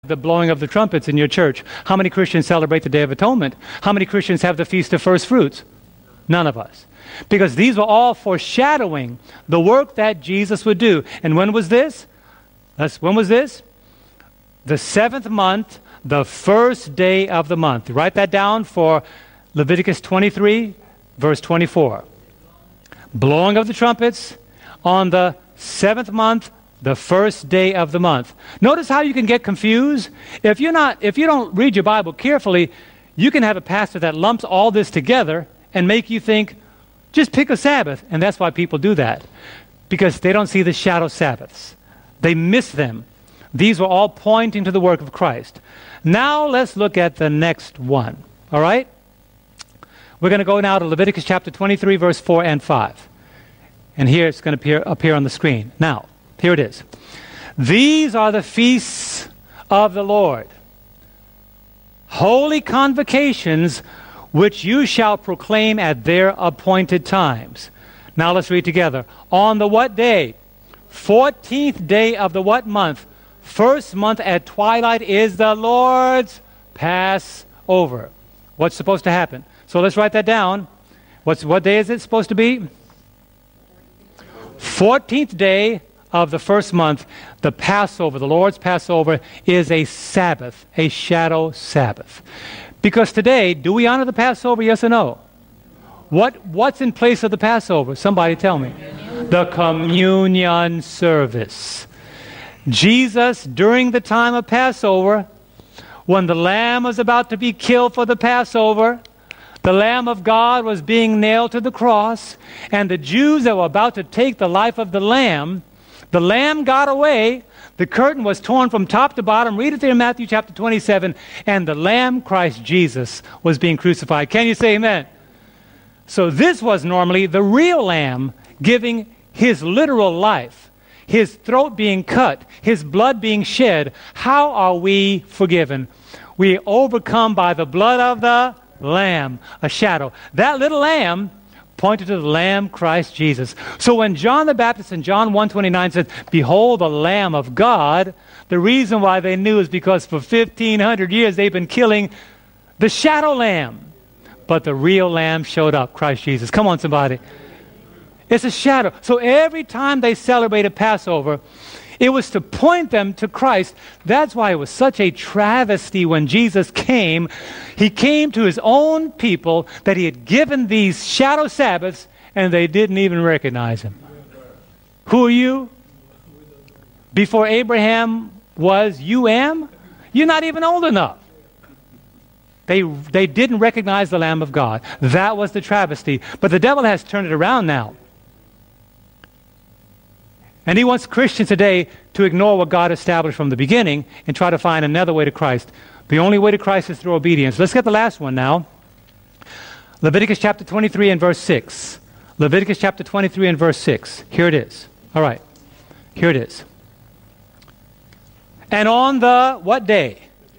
the blowing of the trumpets in your church? How many Christians celebrate the Day of Atonement? How many Christians have the Feast of First Fruits? None of us. Because these were all foreshadowing the work that Jesus would do. And when was this? When was this? The 7th month, the first day of the month. Write that down for Leviticus 23, verse 24. Blowing of the trumpets on the 7th month, the first day of the month. Notice how you can get confused. If you don't read your Bible carefully, you can have a pastor that lumps all this together and make you think, just pick a Sabbath. And that's why people do that, because they don't see the shadow Sabbaths. They miss them. These were all pointing to the work of Christ. Now let's look at the next one. All right? We're going to go now to Leviticus chapter 23, verse 4 and 5. And here it's going to appear on the screen. Now, here it is. These are the feasts of the Lord, holy convocations, which you shall proclaim at their appointed times. Now let's read together. On the what day? 14th day of the what month? First month at twilight is the Lord's Passover. What's supposed to happen? So let's write that down. What day is it supposed to be? 14th day of the first month, the Passover, the Lord's Passover, is a Sabbath, a shadow Sabbath. Because today, do we honor the Passover, yes or no? What's in place of the Passover? Somebody tell me. The communion service. Jesus, during the time of Passover, when the lamb was about to be killed for the Passover, the Lamb of God was being nailed to the cross, and the Jews that were about to take the life of the Lamb got away. The curtain was torn from top to bottom. Read it there in Matthew chapter 27. And the Lamb, Christ Jesus, was being crucified. Can you say amen? So this was normally the real Lamb giving his literal life, his throat being cut, his blood being shed. How are we forgiven? We overcome by the blood of the Lamb, a shadow. That little lamb pointed to the Lamb, Christ Jesus. So when John the Baptist in John 1:29 said, "Behold the Lamb of God," the reason why they knew is because for 1,500 years they've been killing the shadow lamb. But the real lamb showed up, Christ Jesus. Come on, somebody. It's a shadow. So every time they celebrated Passover, it was to point them to Christ. That's why it was such a travesty when Jesus came. He came to his own people that he had given these shadow Sabbaths, and they didn't even recognize him. Who are you? Before Abraham was, you am? You're not even old enough. They didn't recognize the Lamb of God. That was the travesty. But the devil has turned it around now. And he wants Christians today to ignore what God established from the beginning and try to find another way to Christ. The only way to Christ is through obedience. Let's get the last one now. Leviticus chapter 23 and verse 6. Leviticus chapter 23 and verse 6. Here it is. All right. Here it is. And on the what day?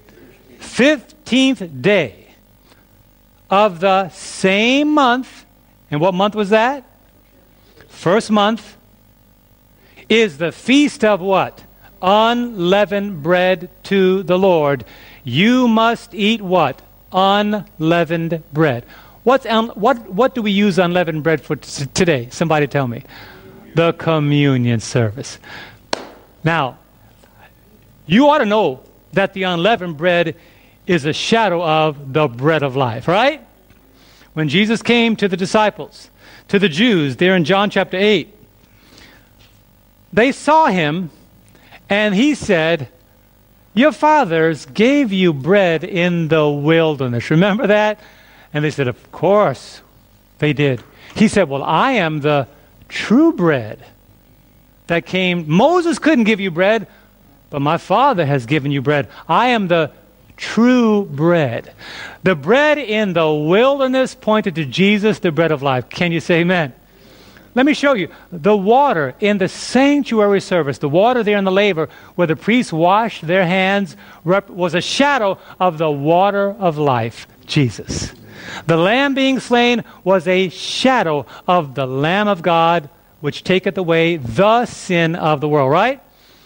15th day of the same month. And what month was that? First month. Is the feast of what? Unleavened bread to the Lord. You must eat what? Unleavened bread. What do we use unleavened bread for today? Somebody tell me. The communion service. Now, you ought to know that the unleavened bread is a shadow of the bread of life, right? When Jesus came to the disciples, to the Jews, there in John chapter 8, they saw him, and he said, "Your fathers gave you bread in the wilderness." Remember that? And they said, "Of course they did." He said, "Well, I am the true bread that came. Moses couldn't give you bread, but my Father has given you bread. I am the true bread." The bread in the wilderness pointed to Jesus, the bread of life. Can you say amen? Let me show you. The water in the sanctuary service, the water there in the laver where the priests washed their hands, was a shadow of the water of life, Jesus. The lamb being slain was a shadow of the Lamb of God, which taketh away the sin of the world, right?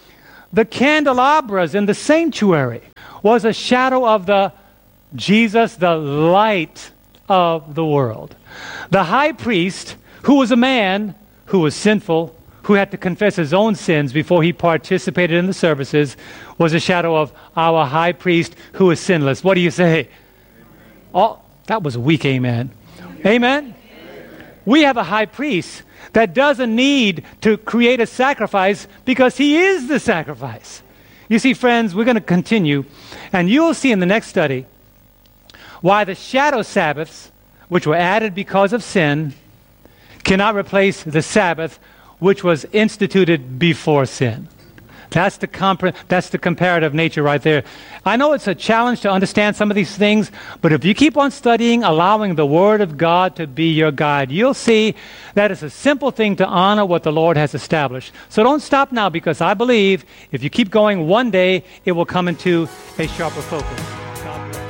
The candelabras in the sanctuary was a shadow of the Jesus, the light of the world. The high priest, who was a man who was sinful, who had to confess his own sins before he participated in the services, was a shadow of our high priest who is sinless. What do you say? Oh, that was a weak amen. Amen? We have a high priest that doesn't need to create a sacrifice because he is the sacrifice. You see, friends, we're going to continue, and you'll see in the next study why the shadow Sabbaths, which were added because of sin, cannot replace the Sabbath, which was instituted before sin. That's the comparative nature right there. I know it's a challenge to understand some of these things, but if you keep on studying, allowing the Word of God to be your guide, you'll see that it's a simple thing to honor what the Lord has established. So don't stop now, because I believe if you keep going, one day it will come into a sharper focus. God bless.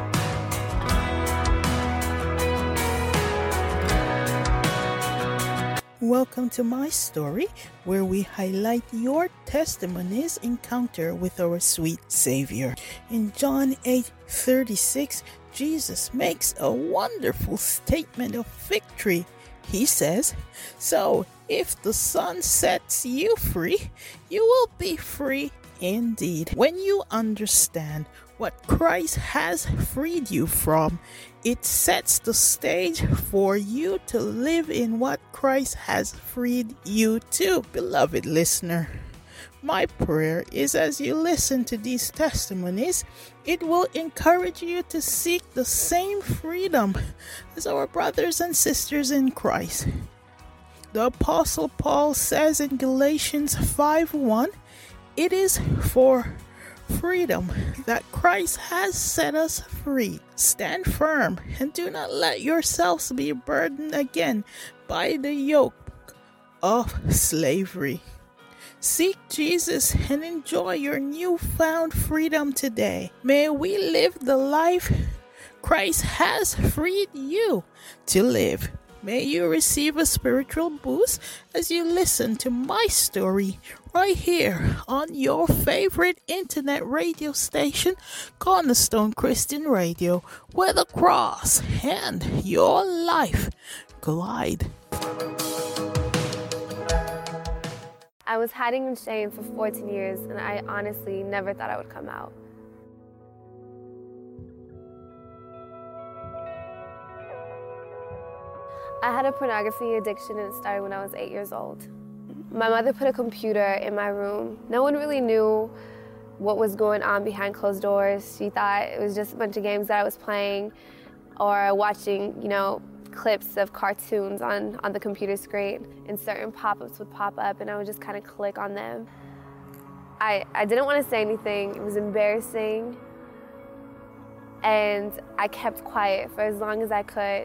Welcome to my story, where we highlight your testimony's encounter with our sweet Savior. In John 8:36, Jesus makes a wonderful statement of victory. He says, "So if the Son sets you free, you will be free indeed." When you understand what Christ has freed you from, it sets the stage for you to live in what Christ has freed you to. Beloved listener, my prayer is as you listen to these testimonies, it will encourage you to seek the same freedom as our brothers and sisters in Christ. The Apostle Paul says in Galatians 5:1, "It is for freedom that Christ has set us free. Stand firm and do not let yourselves be burdened again by the yoke of slavery." Seek Jesus and enjoy your newfound freedom today. May we live the life Christ has freed you to live. May you receive a spiritual boost as you listen to my story right here on your favorite internet radio station, Cornerstone Christian Radio, where the cross and your life collide. I was hiding in shame for 14 years, and I honestly never thought I would come out. I had a pornography addiction, and it started when I was 8 years old. My mother put a computer in my room. No one really knew what was going on behind closed doors. She thought it was just a bunch of games that I was playing or watching, clips of cartoons on the computer screen, and certain pop-ups would pop up, and I would just kind of click on them. I didn't want to say anything. It was embarrassing, and I kept quiet for as long as I could.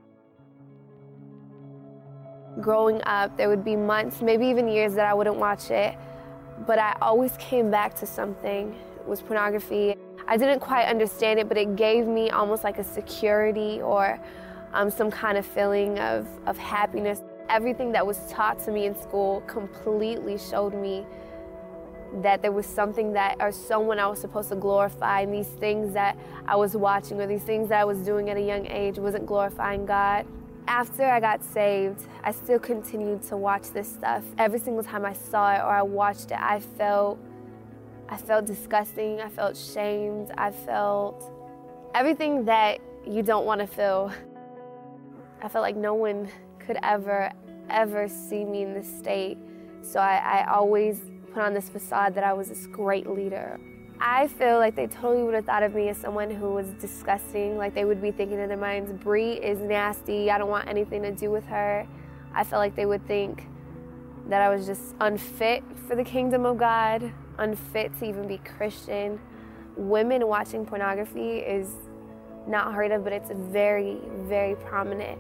Growing up, there would be months, maybe even years, that I wouldn't watch it, but I always came back to something. It was pornography. I didn't quite understand it, but it gave me almost like a security or some kind of feeling of happiness. Everything that was taught to me in school completely showed me that there was something that, or someone I was supposed to glorify, and these things that I was watching or these things that I was doing at a young age wasn't glorifying God. After I got saved, I still continued to watch this stuff. Every single time I saw it or I watched it, I felt disgusting, I felt shamed, I felt everything that you don't want to feel. I felt like no one could ever see me in this state. So I always put on this facade that I was this great leader. I feel like they totally would have thought of me as someone who was disgusting. Like they would be thinking in their minds, Bree is nasty, I don't want anything to do with her. I felt like they would think that I was just unfit for the kingdom of God, unfit to even be Christian. Women watching pornography is not heard of, but it's very, very prominent.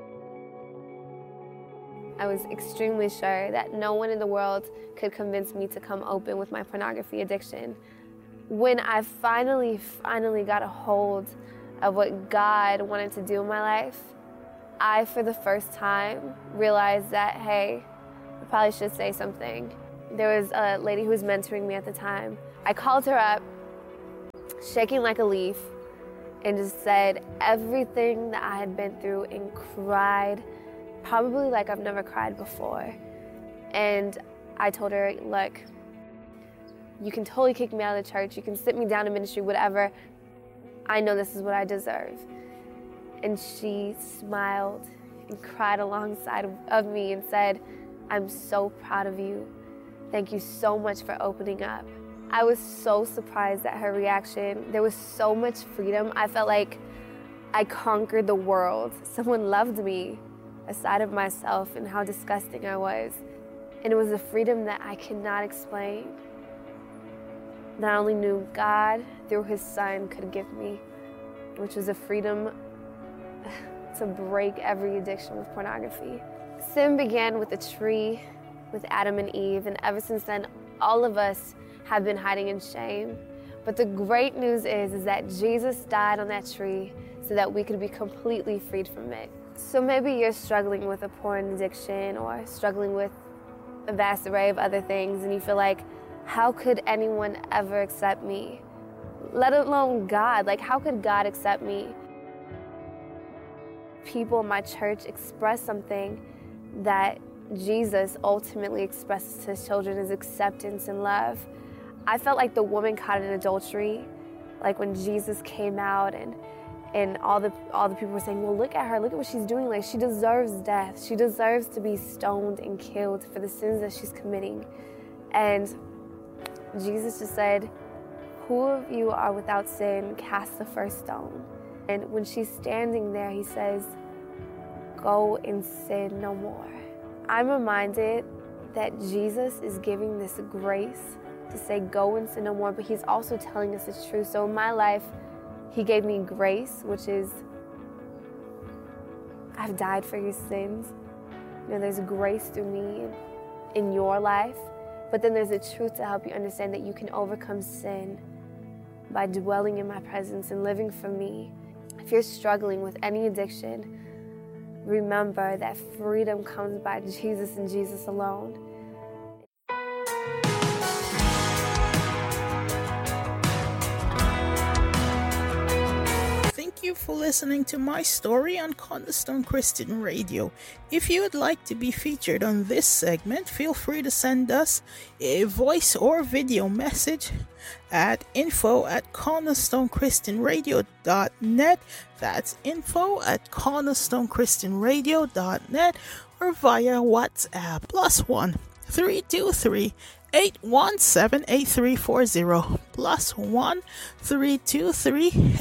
I was extremely sure that no one in the world could convince me to come open with my pornography addiction. When I finally got a hold of what God wanted to do in my life, I, for the first time, realized that, hey, I probably should say something. There was a lady who was mentoring me at the time. I called her up, shaking like a leaf, and just said everything that I had been through and cried, probably like I've never cried before. And I told her, look, you can totally kick me out of the church, you can sit me down in ministry, whatever. I know this is what I deserve. And she smiled and cried alongside of me and said, I'm so proud of you. Thank you so much for opening up. I was so surprised at her reaction. There was so much freedom. I felt like I conquered the world. Someone loved me, a side of myself and how disgusting I was. And it was a freedom that I cannot explain, that I only knew God through His Son could give me, which was a freedom to break every addiction with pornography. Sin began with a tree, with Adam and Eve, and ever since then, all of us have been hiding in shame. But the great news is that Jesus died on that tree so that we could be completely freed from it. So maybe you're struggling with a porn addiction or struggling with a vast array of other things, and you feel like, how could anyone ever accept me? Let alone God. Like, how could God accept me? People in my church express something that Jesus ultimately expresses to His children, is acceptance and love. I felt like the woman caught in adultery, like when Jesus came out and all the people were saying, well, look at her, look at what she's doing. Like, she deserves death. She deserves to be stoned and killed for the sins that she's committing. And Jesus just said, who of you are without sin, cast the first stone. And when she's standing there, He says, go and sin no more. I'm reminded that Jesus is giving this grace to say go and sin no more, but He's also telling us it's true. So in my life, He gave me grace, which is, I've died for your sins. You know, there's grace through me in your life, but then there's a truth to help you understand that you can overcome sin by dwelling in my presence and living for me. If you're struggling with any addiction, remember that freedom comes by Jesus and Jesus alone. Thank you for listening to my story on Cornerstone Christian Radio. If you would like to be featured on this segment, feel free to send us a voice or video message at info@cornerstonechristianradio.net. That's info@cornerstonechristianradio.net, or via WhatsApp +1 323 817-8340 +1 323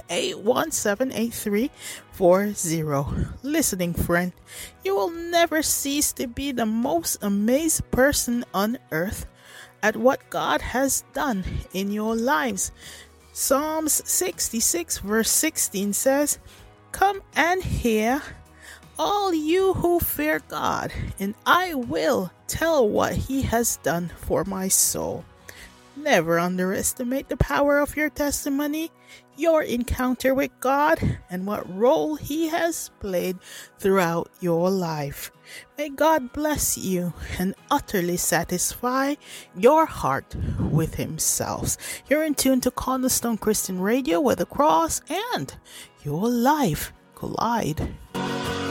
817-8340. Listening friend, you will never cease to be the most amazed person on earth at what God has done in your lives. Psalms 66 verse 16 says, come and hear, all you who fear God, and I will tell what He has done for my soul. Never underestimate the power of your testimony, your encounter with God, and what role He has played throughout your life. May God bless you and utterly satisfy your heart with Himself. You're in tune to Cornerstone Christian Radio, where the cross and your life collide.